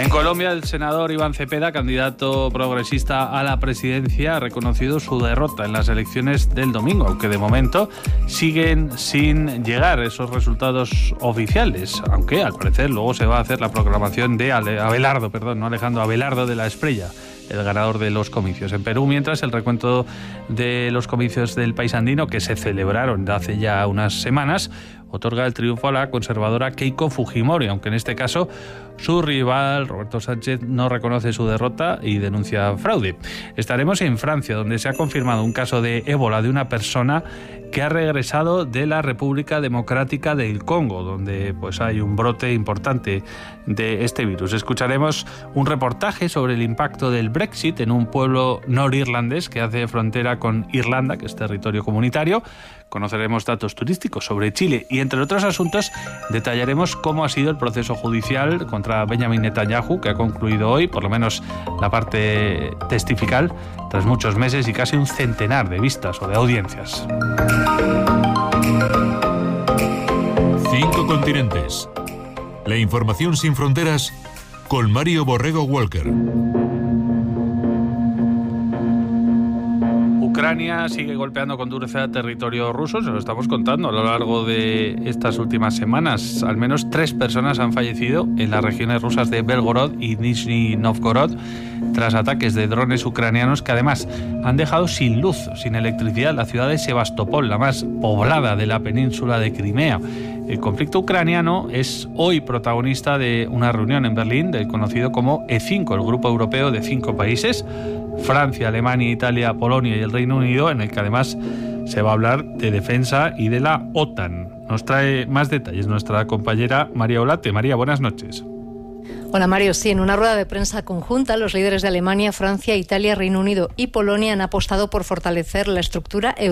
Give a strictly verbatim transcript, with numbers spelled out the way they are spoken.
En Colombia, el senador Iván Cepeda, candidato progresista a la presidencia, ha reconocido su derrota en las elecciones del domingo, aunque de momento siguen sin llegar esos resultados oficiales, aunque al parecer luego se va a hacer la proclamación de Abelardo, perdón, no Alejandro, Abelardo de la Espriella, el ganador de los comicios. En Perú, mientras, el recuento de los comicios del país andino, que se celebraron hace ya unas semanas, otorga el triunfo a la conservadora Keiko Fujimori, aunque en este caso su rival, Roberto Sánchez, no reconoce su derrota y denuncia fraude. Estaremos en Francia, donde se ha confirmado un caso de ébola de una persona que ha regresado de la República Democrática del Congo, donde pues hay un brote importante de este virus. Escucharemos un reportaje sobre el impacto del Brexit en un pueblo norirlandés que hace frontera con Irlanda, que es territorio comunitario. Conoceremos datos turísticos sobre Chile y, entre otros asuntos, detallaremos cómo ha sido el proceso judicial contra Benjamin Netanyahu, que ha concluido hoy, por lo menos la parte testifical, tras muchos meses y casi un centenar de vistas o de audiencias. Cinco continentes. La información sin fronteras con Mario Borrego Walker. Ucrania sigue golpeando con dureza territorio ruso, se lo estamos contando a lo largo de estas últimas semanas. Al menos tres personas han fallecido en las regiones rusas de Belgorod y Nizhny Novgorod tras ataques de drones ucranianos que además han dejado sin luz, sin electricidad, la ciudad de Sebastopol, la más poblada de la península de Crimea. El conflicto ucraniano es hoy protagonista de una reunión en Berlín del conocido como E cinco, el grupo europeo de cinco países, Francia, Alemania, Italia, Polonia y el Reino Unido, en el que además se va a hablar de defensa y de la OTAN. Nos trae más detalles nuestra compañera María Olate. María, buenas noches. Hola Mario, sí, en una rueda de prensa conjunta, los líderes de Alemania, Francia, Italia, Reino Unido y Polonia han apostado por fortalecer la estructura europea